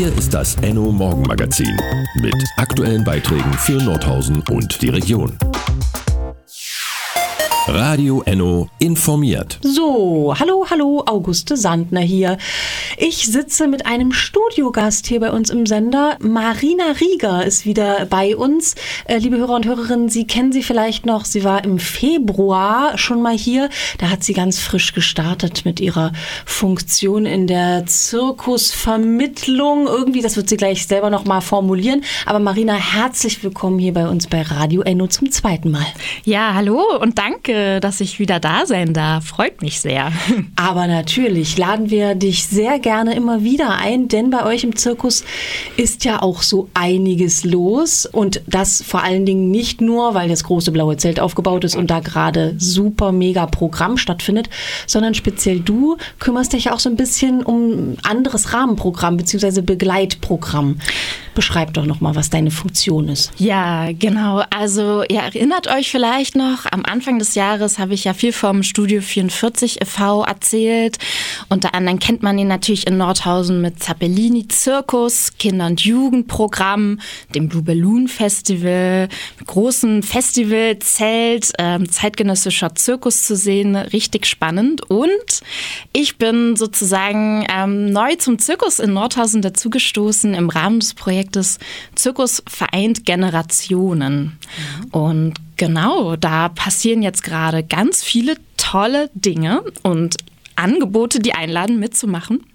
Hier ist das Enno Morgenmagazin mit aktuellen Beiträgen für Nordhausen und die Region. Radio Enno informiert. So, hallo, Auguste Sandner hier. Ich sitze mit einem Studiogast hier bei uns im Sender. Marina Rieger ist wieder bei uns. Liebe Hörer und Hörerinnen, Sie kennen sie vielleicht noch. Sie war im Februar schon mal hier. Da hat sie ganz frisch gestartet mit ihrer Funktion in der Zirkusvermittlung. Irgendwie, das wird sie gleich selber noch mal formulieren. Aber Marina, herzlich willkommen hier bei uns bei Radio Enno zum zweiten Mal. Ja, hallo und danke, dass ich wieder da sein darf. Freut mich sehr. Aber natürlich laden wir dich sehr gerne immer wieder ein, denn bei euch im Zirkus ist ja auch so einiges los. Und das vor allen Dingen nicht nur, weil das große blaue Zelt aufgebaut ist und da gerade super mega Programm stattfindet, sondern speziell du kümmerst dich auch so ein bisschen um anderes Rahmenprogramm bzw. Begleitprogramm. Beschreib doch nochmal, was deine Funktion ist. Ja, genau. Also ihr erinnert euch vielleicht noch, am Anfang des Jahres habe ich ja viel vom Studio 44 e.V. erzählt. Unter anderem kennt man ihn natürlich in Nordhausen mit Zappellini Zirkus, Kinder- und Jugendprogramm, dem Blue Balloon Festival, großen Festivalzelt, zeitgenössischer Zirkus zu sehen, richtig spannend. Und ich bin sozusagen neu zum Zirkus in Nordhausen dazugestoßen im Rahmen des Projektes Zirkus vereint Generationen. Und genau, da passieren jetzt gerade ganz viele tolle Dinge und Angebote, die einladen, mitzumachen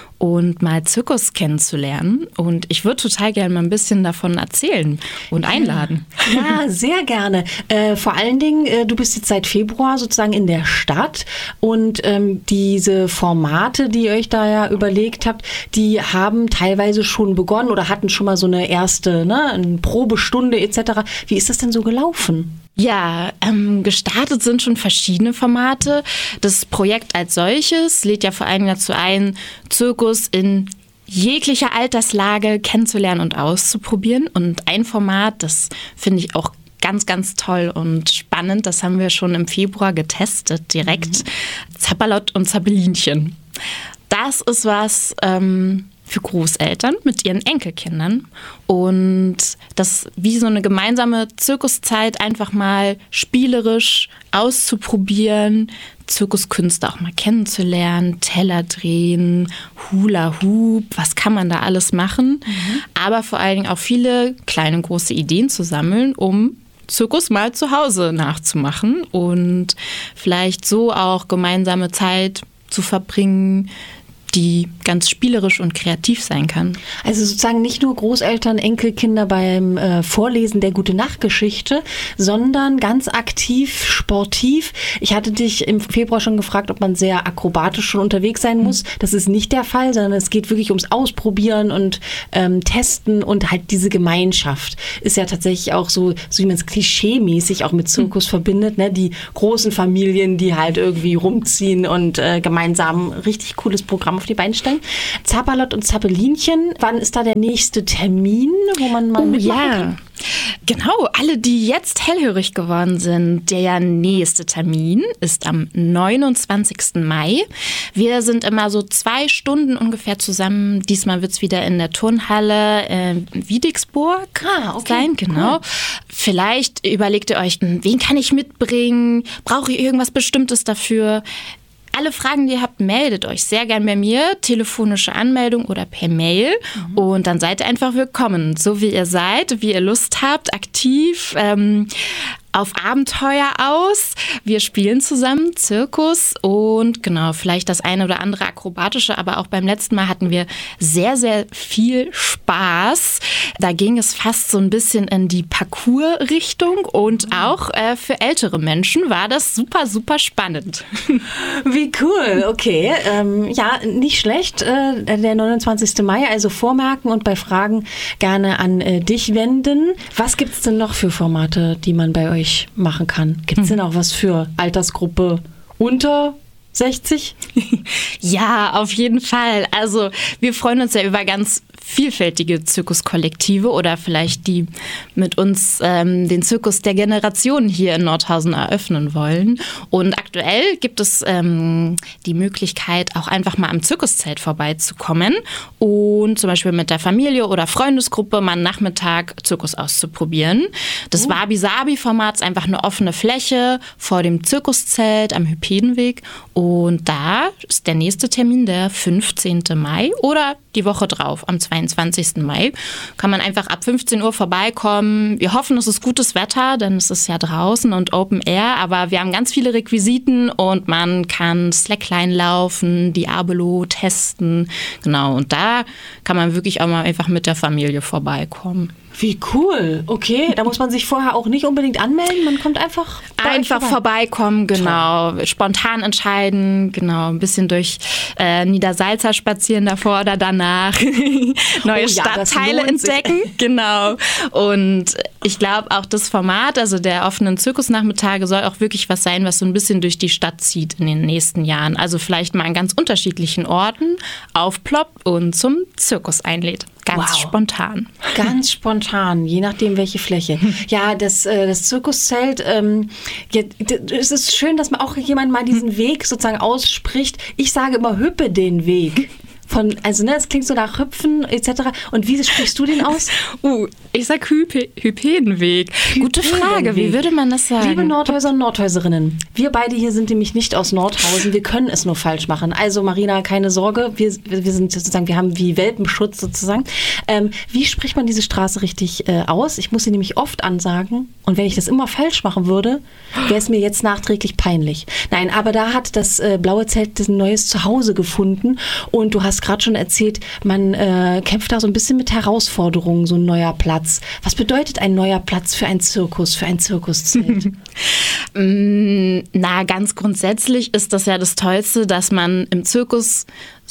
und mal Zirkus kennenzulernen. Und ich würde total gerne mal ein bisschen davon erzählen und einladen. Ja, sehr gerne. Vor allen Dingen, du bist jetzt seit Februar sozusagen in der Stadt und diese Formate, die ihr euch da ja überlegt habt, die haben teilweise schon begonnen oder hatten schon mal so eine erste eine Probestunde etc. Wie ist das denn so gelaufen? Ja, gestartet sind schon verschiedene Formate. Das Projekt als solches lädt ja vor allem dazu ein, Zirkus in jeglicher Alterslage kennenzulernen und auszuprobieren. Und ein Format, das finde ich auch ganz, ganz toll und spannend, das haben wir schon im Februar getestet, direkt. Zappalott und Zappelinchen. Das ist was für Großeltern mit ihren Enkelkindern und das wie so eine gemeinsame Zirkuszeit einfach mal spielerisch auszuprobieren, Zirkuskünste auch mal kennenzulernen, Teller drehen, Hula Hoop, was kann man da alles machen, aber vor allen Dingen auch viele kleine und große Ideen zu sammeln, um Zirkus mal zu Hause nachzumachen und vielleicht so auch gemeinsame Zeit zu verbringen, die ganz spielerisch und kreativ sein kann. Also sozusagen nicht nur Großeltern, Enkelkinder beim Vorlesen der Gute-Nacht-Geschichte, sondern ganz aktiv, sportiv. Ich hatte dich im Februar schon gefragt, ob man sehr akrobatisch schon unterwegs sein muss. Das ist nicht der Fall, sondern es geht wirklich ums Ausprobieren und Testen und halt diese Gemeinschaft ist ja tatsächlich auch so wie man es klischee-mäßig auch mit Zirkus verbindet, ne? Die großen Familien, die halt irgendwie rumziehen und gemeinsam richtig cooles Programm auf die Beine stellen. Zappalott und Zappelinchen, wann ist da der nächste Termin, wo man mal mitmachen kann? Genau, alle, die jetzt hellhörig geworden sind, der nächste Termin ist am 29. Mai. Wir sind immer so 2 Stunden ungefähr zusammen. Diesmal wird es wieder in der Turnhalle Wiedixburg sein. Genau. Cool. Vielleicht überlegt ihr euch, wen kann ich mitbringen? Brauche ich irgendwas Bestimmtes dafür? Alle Fragen, die ihr habt, meldet euch sehr gern bei mir, telefonische Anmeldung oder per Mail und dann seid ihr einfach willkommen, so wie ihr seid, wie ihr Lust habt, aktiv, auf Abenteuer aus. Wir spielen zusammen Zirkus und genau, vielleicht das eine oder andere Akrobatische, aber auch beim letzten Mal hatten wir sehr, sehr viel Spaß. Da ging es fast so ein bisschen in die Parcours-Richtung und auch für ältere Menschen war das super, super spannend. Wie cool, okay. Ja, nicht schlecht. Der 29. Mai, also vormerken und bei Fragen gerne an dich wenden. Was gibt es denn noch für Formate, die man bei euch machen kann? Gibt es denn auch was für Altersgruppe unter 60? Ja, auf jeden Fall. Also wir freuen uns ja über ganz vielfältige Zirkuskollektive oder vielleicht die mit uns den Zirkus der Generationen hier in Nordhausen eröffnen wollen. Und aktuell gibt es die Möglichkeit, auch einfach mal am Zirkuszelt vorbeizukommen und zum Beispiel mit der Familie oder Freundesgruppe mal einen Nachmittag Zirkus auszuprobieren. Das Wabi-Sabi-Format ist einfach eine offene Fläche vor dem Zirkuszelt am Hypädenweg. Und da ist der nächste Termin der 15. Mai oder die Woche drauf, am 22. Mai. Kann man einfach ab 15 Uhr vorbeikommen. Wir hoffen, es ist gutes Wetter, denn es ist ja draußen und Open Air. Aber wir haben ganz viele Requisiten und man kann Slackline laufen, Diabolo testen. Genau, und da kann man wirklich auch mal einfach mit der Familie vorbeikommen. Wie cool. Okay, da muss man sich vorher auch nicht unbedingt anmelden. Man kommt einfach vorbeikommen, genau. Toll. Spontan entscheiden, genau. Ein bisschen durch Niedersalza spazieren davor oder danach. Neue Stadtteile entdecken. Genau. Und ich glaube auch das Format, also der offenen Zirkusnachmittage, soll auch wirklich was sein, was so ein bisschen durch die Stadt zieht in den nächsten Jahren. Also vielleicht mal an ganz unterschiedlichen Orten aufploppt und zum Zirkus einlädt. Ganz spontan. Ganz spontan, je nachdem welche Fläche. Ja, das Zirkuszelt, es ist schön, dass man auch jemand mal diesen Weg sozusagen ausspricht. Ich sage immer, hüppe den Weg. Es klingt so nach Hüpfen etc. Und wie sprichst du den aus? Ich sag Hypädenweg. Gute Frage, wie würde man das sagen? Liebe Nordhäuser und Nordhäuserinnen, wir beide hier sind nämlich nicht aus Nordhausen, wir können es nur falsch machen. Also Marina, keine Sorge, wir sind sozusagen, wir haben wie Welpenschutz sozusagen. Wie spricht man diese Straße richtig aus? Ich muss sie nämlich oft ansagen und wenn ich das immer falsch machen würde, wäre es mir jetzt nachträglich peinlich. Nein, aber da hat das Blaue Zelt ein neues Zuhause gefunden und du hast gerade schon erzählt, man kämpft da so ein bisschen mit Herausforderungen, so ein neuer Platz. Was bedeutet ein neuer Platz für einen Zirkus, für ein Zirkuszelt? Ganz grundsätzlich ist das ja das Tollste, dass man im Zirkus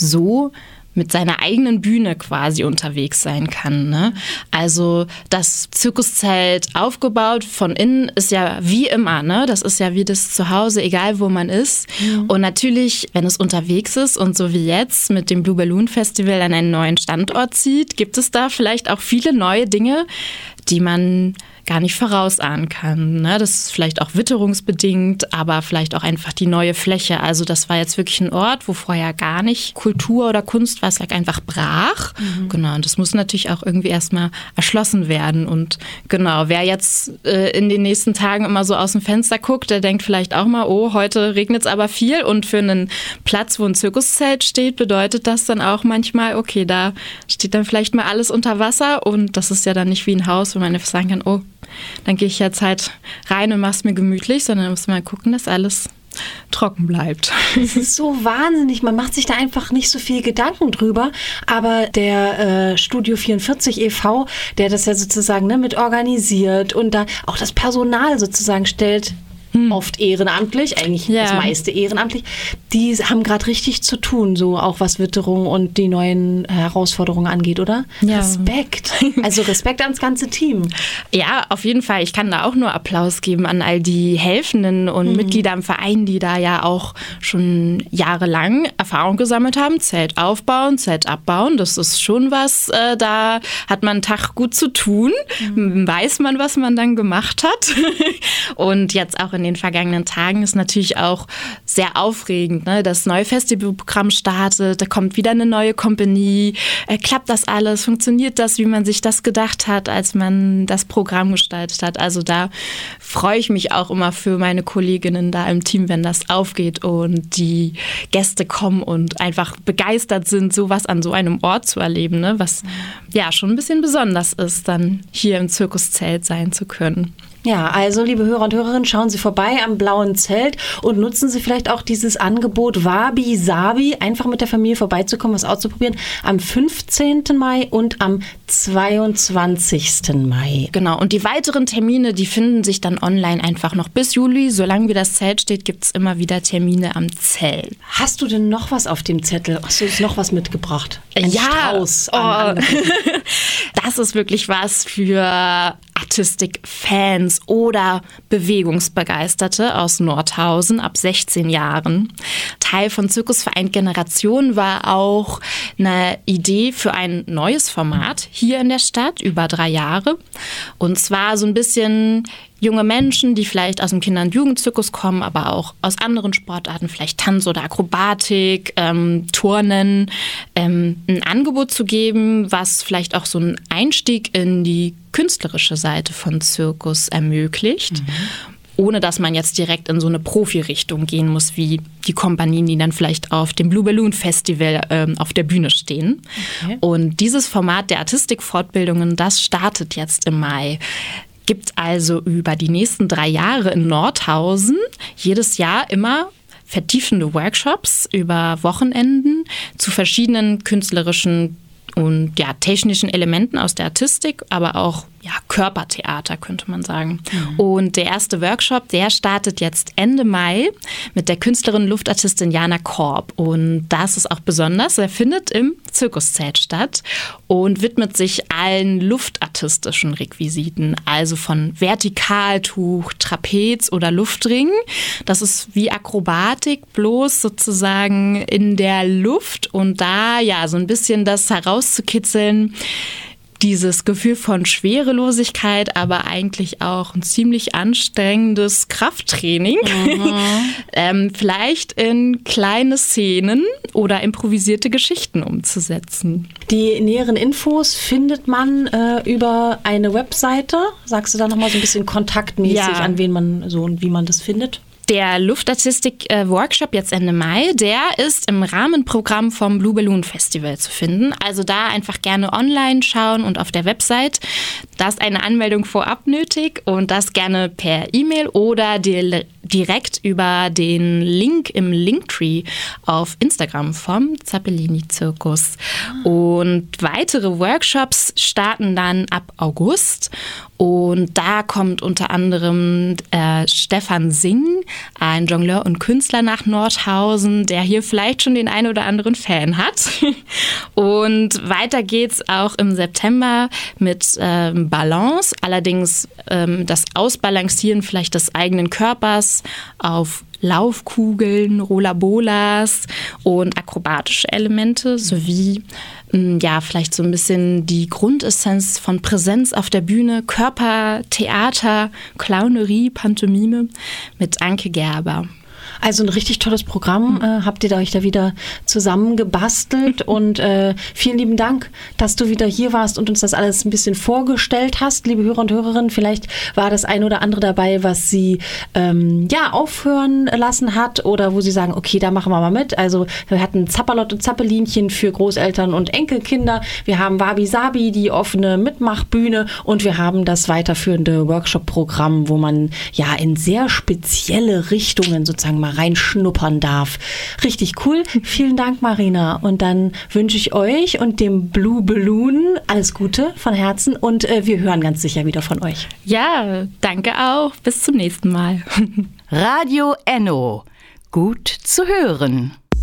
so mit seiner eigenen Bühne quasi unterwegs sein kann. Ne? Also das Zirkuszelt aufgebaut von innen ist ja wie immer, ne? Das ist ja wie das Zuhause, egal wo man ist. Mhm. Und natürlich, wenn es unterwegs ist und so wie jetzt mit dem Blue Balloon Festival an einen neuen Standort zieht, gibt es da vielleicht auch viele neue Dinge, die man gar nicht vorausahnen kann. Ne? Das ist vielleicht auch witterungsbedingt, aber vielleicht auch einfach die neue Fläche. Also das war jetzt wirklich ein Ort, wo vorher gar nicht Kultur oder Kunst war, es lag einfach brach. Mhm. Genau, und das muss natürlich auch irgendwie erstmal erschlossen werden. Und genau, wer jetzt in den nächsten Tagen immer so aus dem Fenster guckt, der denkt vielleicht auch mal, oh, heute regnet es aber viel. Und für einen Platz, wo ein Zirkuszelt steht, bedeutet das dann auch manchmal, okay, da steht dann vielleicht mal alles unter Wasser. Und das ist ja dann nicht wie ein Haus, wo man einfach sagen kann, oh, dann gehe ich jetzt halt rein und mache es mir gemütlich, sondern muss mal gucken, dass alles trocken bleibt. Das ist so wahnsinnig. Man macht sich da einfach nicht so viel Gedanken drüber. Aber der Studio 44 e.V., der das ja sozusagen mit organisiert und da auch das Personal sozusagen stellt, oft ehrenamtlich, eigentlich das meiste ehrenamtlich, die haben gerade richtig zu tun, so auch was Witterung und die neuen Herausforderungen angeht, oder? Ja. Respekt. Also Respekt ans ganze Team. Ja, auf jeden Fall. Ich kann da auch nur Applaus geben an all die Helfenden und Mitglieder im Verein, die da ja auch schon jahrelang Erfahrung gesammelt haben. Zelt aufbauen, Zelt abbauen, das ist schon was, da hat man einen Tag gut zu tun, weiß man, was man dann gemacht hat. Und jetzt auch in den vergangenen Tagen ist natürlich auch sehr aufregend, ne? Das neue Festivalprogramm startet, da kommt wieder eine neue Kompanie, klappt das alles, funktioniert das, wie man sich das gedacht hat, als man das Programm gestaltet hat. Also da freue ich mich auch immer für meine Kolleginnen da im Team, wenn das aufgeht und die Gäste kommen und einfach begeistert sind, sowas an so einem Ort zu erleben, ne? Was ja schon ein bisschen besonders ist, dann hier im Zirkuszelt sein zu können. Ja, also liebe Hörer und Hörerinnen, schauen Sie vorbei am Blauen Zelt und nutzen Sie vielleicht auch dieses Angebot Wabi Sabi, einfach mit der Familie vorbeizukommen, was auszuprobieren, am 15. Mai und am 22. Mai. Genau, und die weiteren Termine, die finden sich dann online einfach noch bis Juli. Solange wie das Zelt steht, gibt es immer wieder Termine am Zelt. Hast du denn noch was auf dem Zettel? Hast du uns noch was mitgebracht? Ein Strauß. Das ist wirklich was für Artistik-Fans oder Bewegungsbegeisterte aus Nordhausen ab 16 Jahren. Teil von Zirkus vereint Generationen war auch eine Idee für ein neues Format hier in der Stadt über 3 Jahre. Und zwar so ein bisschen junge Menschen, die vielleicht aus dem Kinder- und Jugendzirkus kommen, aber auch aus anderen Sportarten, vielleicht Tanz oder Akrobatik, Turnen, ein Angebot zu geben, was vielleicht auch so einen Einstieg in die künstlerische Seite von Zirkus ermöglicht. Ohne dass man jetzt direkt in so eine Profi-Richtung gehen muss, wie die Kompanien, die dann vielleicht auf dem Blue Balloon Festival auf der Bühne stehen. Okay. Und dieses Format der Artistik-Fortbildungen, das startet jetzt im Mai. Gibt also über die nächsten 3 Jahre in Nordhausen jedes Jahr immer vertiefende Workshops über Wochenenden zu verschiedenen künstlerischen und technischen Elementen aus der Artistik, aber auch Körpertheater, könnte man sagen. Und der erste Workshop, der startet jetzt Ende Mai mit der Künstlerin Luftartistin Jana Korb. Und das ist auch besonders, er findet im Zirkuszelt statt und widmet sich allen luftartistischen Requisiten, also von Vertikaltuch, Trapez oder Luftring. Das ist wie Akrobatik, bloß sozusagen in der Luft und da so ein bisschen das herauszukitzeln, dieses Gefühl von Schwerelosigkeit, aber eigentlich auch ein ziemlich anstrengendes Krafttraining. Vielleicht in kleine Szenen oder improvisierte Geschichten umzusetzen. Die näheren Infos findet man über eine Webseite. Sagst du da nochmal so ein bisschen kontaktmäßig, an wen man so und wie man das findet? Der Luftartistik-Workshop jetzt Ende Mai, der ist im Rahmenprogramm vom Blue Balloon Festival zu finden. Also da einfach gerne online schauen und auf der Website. Da ist eine Anmeldung vorab nötig und das gerne per E-Mail oder direkt über den Link im Linktree auf Instagram vom Zappellini-Zirkus. Und weitere Workshops starten dann ab August. Und da kommt unter anderem Stefan Singh, ein Jongleur und Künstler, nach Nordhausen, der hier vielleicht schon den einen oder anderen Fan hat. Und weiter geht's auch im September mit Balance, allerdings das Ausbalancieren vielleicht des eigenen Körpers auf Laufkugeln, Rollerbolas und akrobatische Elemente sowie vielleicht so ein bisschen die Grundessenz von Präsenz auf der Bühne, Körper, Theater, Clownerie, Pantomime mit Anke Gerber. Also ein richtig tolles Programm habt ihr euch da wieder zusammengebastelt und vielen lieben Dank, dass du wieder hier warst und uns das alles ein bisschen vorgestellt hast, liebe Hörer und Hörerinnen. Vielleicht war das ein oder andere dabei, was sie aufhören lassen hat oder wo sie sagen, okay, da machen wir mal mit. Also wir hatten Zappalott und Zappelinchen für Großeltern und Enkelkinder. Wir haben Wabi Sabi, die offene Mitmachbühne und wir haben das weiterführende Workshop-Programm, wo man in sehr spezielle Richtungen sozusagen mal reinschnuppern darf. Richtig cool. Vielen Dank, Marina. Und dann wünsche ich euch und dem Blue Balloon alles Gute von Herzen und wir hören ganz sicher wieder von euch. Ja, danke auch. Bis zum nächsten Mal. Radio Enno. Gut zu hören.